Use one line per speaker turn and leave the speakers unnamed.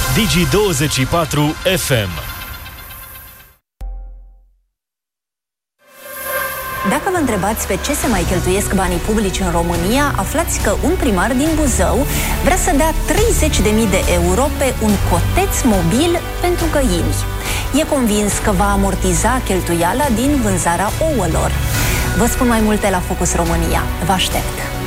Digi24 FM.
Dacă vă întrebați pe ce se mai cheltuiesc banii publici în România, aflați că un primar din Buzău vrea să dea 30.000 de euro pe un coteț mobil pentru găini. E convins că va amortiza cheltuiala din vânzarea ouălor. Vă spun mai multe la Focus România. Vă aștept!